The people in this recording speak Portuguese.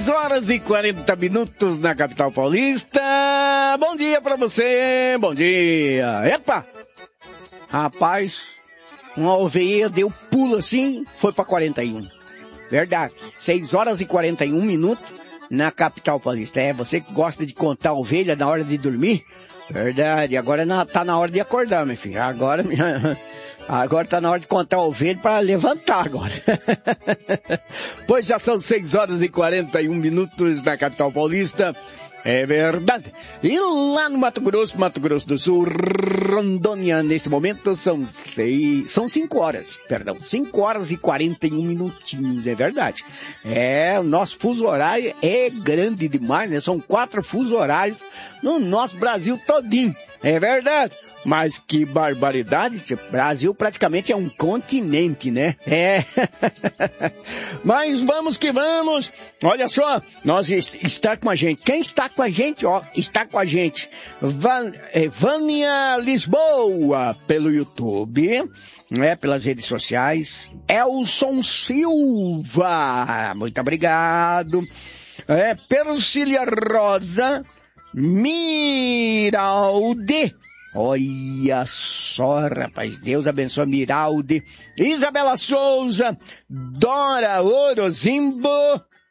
6h40 na capital paulista. Bom dia pra você, bom dia. Epa! Rapaz, uma ovelha deu pulo assim, foi pra 41. Verdade, 6h41 na capital paulista. É, você que gosta de contar ovelha na hora de dormir? Verdade, agora tá na hora de acordar, meu filho. Agora tá na hora de contar ovelha para levantar agora. Pois já são 6h41 na capital paulista. É verdade. E lá no Mato Grosso do Sul, Rondônia, nesse momento são 5h41, é verdade. É, o nosso fuso horário é grande demais, né? São 4 fusos horários no nosso Brasil todinho, é verdade. Mas que barbaridade, o Brasil praticamente é um continente, né? É. Mas vamos que vamos. Olha só, nós está com a gente. Quem está com a gente, ó, está com a gente. Vânia Lisboa, pelo YouTube, né, pelas redes sociais. Elson Silva, muito obrigado. Persília Rosa, Miralde. Olha só, rapaz, Deus abençoe Miralde, Isabela Souza, Dora Orozimbo,